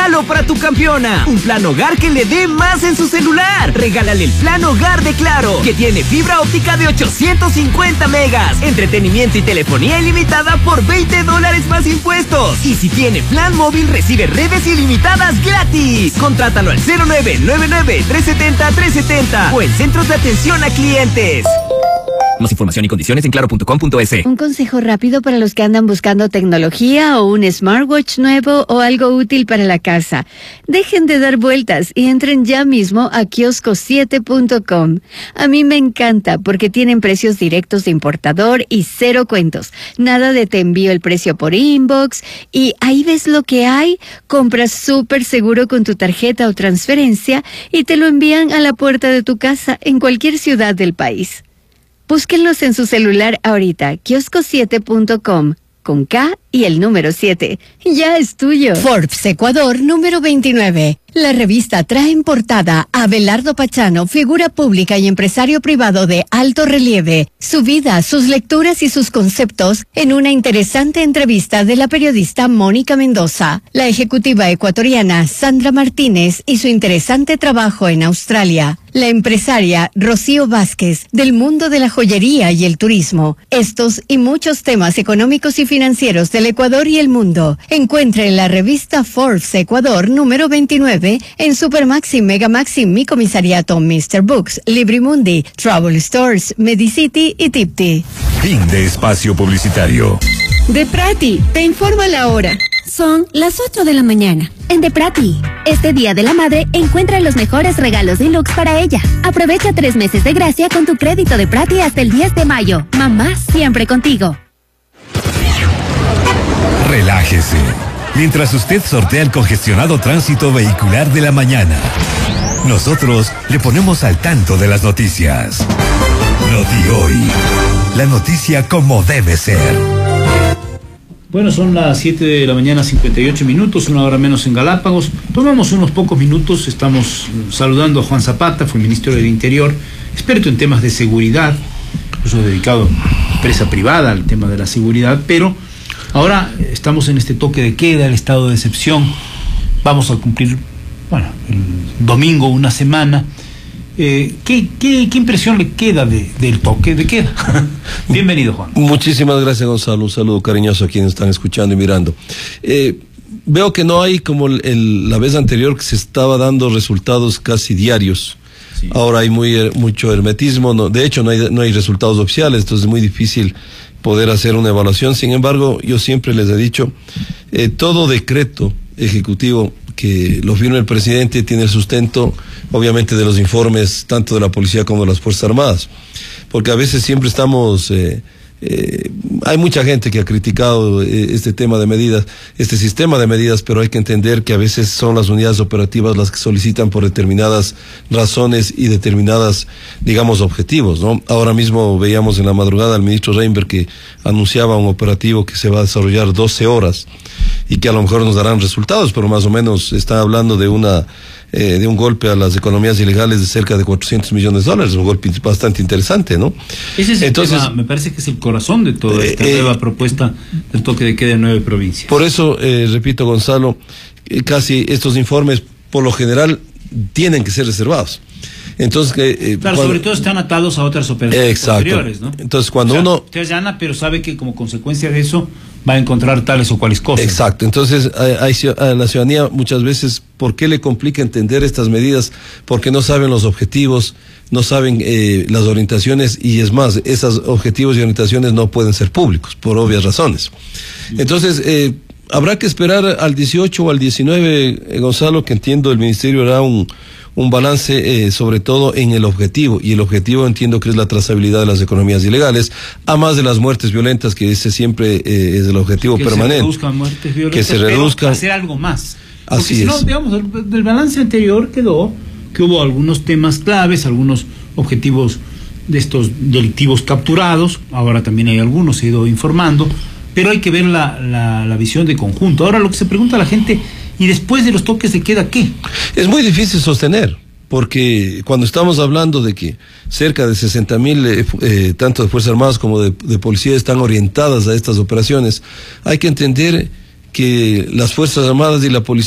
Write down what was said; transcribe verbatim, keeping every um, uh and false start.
regalo para tu campeona. Un plan hogar que le dé más en su celular. Regálale el plan hogar de Claro, que tiene fibra óptica de ochocientos cincuenta megas, entretenimiento y telefonía ilimitada por veinte dólares más impuestos. Y si tiene plan móvil, recibe redes ilimitadas gratis. Contrátalo al cero nueve nueve nueve, tres siete cero, tres siete cero o en centros de atención a clientes. Más información y condiciones en claro punto com punto es. Un consejo rápido para los que andan buscando tecnología o un smartwatch nuevo o algo útil para la casa. Dejen de dar vueltas y entren ya mismo a kiosco siete punto com. A mí me encanta porque tienen precios directos de importador y cero cuentos. Nada de te envío el precio por inbox y ahí ves lo que hay. Compras súper seguro con tu tarjeta o transferencia y te lo envían a la puerta de tu casa en cualquier ciudad del país. Búsquenlos en su celular ahorita, kiosco siete punto com, con K y el número siete. Ya es tuyo. Forbes Ecuador número veintinueve. La revista trae en portada a Abelardo Pachano, figura pública y empresario privado de alto relieve, su vida, sus lecturas y sus conceptos en una interesante entrevista de la periodista Mónica Mendoza, la ejecutiva ecuatoriana Sandra Martínez y su interesante trabajo en Australia, la empresaria Rocío Vázquez del mundo de la joyería y el turismo. Estos y muchos temas económicos y financieros del Ecuador y el mundo. Encuentre en la revista Forbes Ecuador número veintinueve en Supermaxi, Megamaxi, Mi Comisariato, mister Books, Librimundi, Travel Stores, Medicity y Tipti. Fin de espacio publicitario. Deprati, te informa la hora. Son las ocho de la mañana. En Deprati, este Día de la Madre, encuentra los mejores regalos deluxe para ella. Aprovecha tres meses de gracia con tu crédito Deprati hasta el diez de mayo. Mamá siempre contigo. Relájese, mientras usted sortea el congestionado tránsito vehicular de la mañana. Nosotros le ponemos al tanto de las noticias. Noti Hoy, la noticia como debe ser. Bueno, son las siete de la mañana, cincuenta y ocho minutos, una hora menos en Galápagos. Tomamos unos pocos minutos, estamos saludando a Juan Zapata, fue ministro del Interior, experto en temas de seguridad, incluso dedicado a empresa privada al tema de la seguridad, pero ahora estamos en este toque de queda, el estado de excepción. Vamos a cumplir, bueno, el domingo una semana. Eh, ¿qué, qué, ¿Qué impresión le queda de, del toque de queda? Bienvenido, Juan. Muchísimas gracias, Gonzalo. Un saludo cariñoso a quienes están escuchando y mirando. Eh, veo que no hay como el, el, la vez anterior que se estaba dando resultados casi diarios. Sí. Ahora hay muy, mucho hermetismo. No, de hecho, no hay, no hay resultados oficiales, entonces es muy difícil poder hacer una evaluación. Sin embargo, yo siempre les he dicho, eh, todo decreto ejecutivo que lo firme el presidente tiene el sustento, obviamente, de los informes tanto de la policía como de las Fuerzas Armadas, porque a veces siempre estamos, eh, eh, hay mucha gente que ha criticado eh, este tema de medidas, este sistema de medidas, pero hay que entender que a veces son las unidades operativas las que solicitan por determinadas razones y determinadas, digamos, objetivos, ¿no? Ahora mismo veíamos en la madrugada al ministro Reinberg que anunciaba un operativo que se va a desarrollar doce horas y que a lo mejor nos darán resultados, pero más o menos está hablando de una eh, de un golpe a las economías ilegales de cerca de cuatrocientos millones de dólares, un golpe bastante interesante, ¿no? Ese es el Entonces, tema, me parece que es el corazón de toda esta eh, nueva propuesta del toque de queda en nueve provincias. Por eso, eh, repito, Gonzalo, eh, casi estos informes, por lo general, tienen que ser reservados. Entonces, eh, claro, cuando, sobre todo están atados a otras operaciones exacto, posteriores, ¿no? Entonces, cuando o sea, uno... usted allana, pero sabe que como consecuencia de eso va a encontrar tales o cuales cosas. Exacto. Entonces, hay, hay, a la ciudadanía muchas veces, ¿por qué le complica entender estas medidas? Porque no saben los objetivos, no saben eh, las orientaciones, y es más, esos objetivos y orientaciones no pueden ser públicos, por obvias razones. Entonces, eh, habrá que esperar al dieciocho o al diecinueve, eh, Gonzalo, que entiendo el Ministerio hará un... un balance eh, sobre todo en el objetivo, y el objetivo entiendo que es la trazabilidad de las economías ilegales, a más de las muertes violentas, que ese siempre eh, es el objetivo que permanente. Se reduzcan muertes violentas, que se reduzcan. Hacer algo más. Porque Así si no, es. digamos, del, del balance anterior quedó que hubo algunos temas claves, algunos objetivos de estos delictivos capturados, ahora también hay algunos, se ha ido informando, pero hay que ver la, la, la visión de conjunto. Ahora lo que se pregunta a la gente, ¿y después de los toques de queda qué? Es muy difícil sostener, porque cuando estamos hablando de que cerca de sesenta mil, eh, eh, tanto de Fuerzas Armadas como de, de Policía, están orientadas a estas operaciones, hay que entender que las Fuerzas Armadas y la Policía